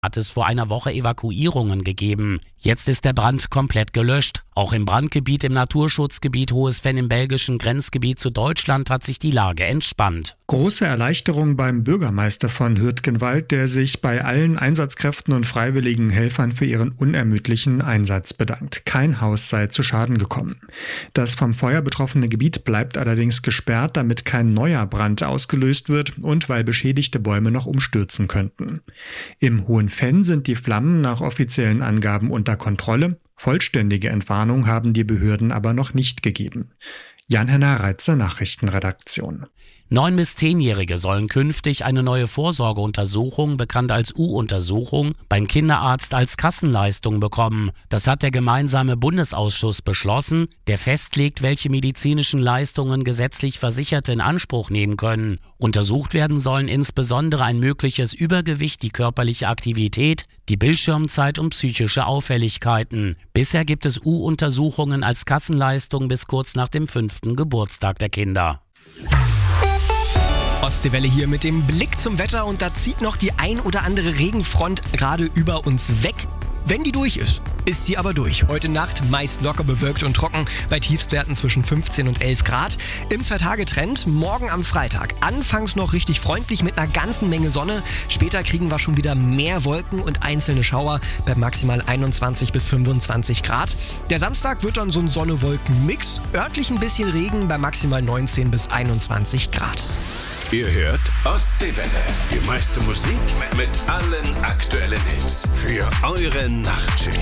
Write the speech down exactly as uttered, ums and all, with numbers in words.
hat es vor einer Woche Evakuierungen gegeben. Jetzt ist der Brand komplett gelöscht. Auch im Brandgebiet im Naturschutzgebiet Hohes Venn im belgischen Grenzgebiet zu Deutschland hat sich die Lage entspannt. Große Erleichterung beim Bürgermeister von Hürtgenwald, der sich bei allen Einsatzkräften und freiwilligen Helfern für ihren unermüdlichen Einsatz bedankt. Kein Haus sei zu Schaden gekommen. Das vom Feuer betroffene Gebiet bleibt allerdings gesperrt, damit kein neuer Brand ausgelöst wird und weil beschädigte Bäume noch umstürzen könnten. Im Hohen Venn sind die Flammen nach offiziellen Angaben unter Kontrolle. Vollständige Entwarnung haben die Behörden aber noch nicht gegeben. Jan-Henner Reitzer, Nachrichtenredaktion. Neun- bis zehnjährige sollen künftig eine neue Vorsorgeuntersuchung, bekannt als U-Untersuchung, beim Kinderarzt als Kassenleistung bekommen. Das hat der gemeinsame Bundesausschuss beschlossen, der festlegt, welche medizinischen Leistungen gesetzlich Versicherte in Anspruch nehmen können. Untersucht werden sollen insbesondere ein mögliches Übergewicht, die körperliche Aktivität, die Bildschirmzeit und psychische Auffälligkeiten. Bisher gibt es U-Untersuchungen als Kassenleistung bis kurz nach dem fünften Geburtstag der Kinder. Ostseewelle hier mit dem Blick zum Wetter und da zieht noch die ein oder andere Regenfront gerade über uns weg. Wenn die durch ist, ist sie aber durch. Heute Nacht meist locker bewölkt und trocken, bei Tiefstwerten zwischen fünfzehn und elf Grad. Im Zwei-Tage-Trend morgen am Freitag. Anfangs noch richtig freundlich mit einer ganzen Menge Sonne. Später kriegen wir schon wieder mehr Wolken und einzelne Schauer bei maximal einundzwanzig bis fünfundzwanzig Grad. Der Samstag wird dann so ein Sonne-Wolken-Mix. Örtlich ein bisschen Regen bei maximal neunzehn bis einundzwanzig Grad. Ihr hört Ostseewelle. Die meiste Musik mit allen aktuellen Hits für eure Nachtschicht.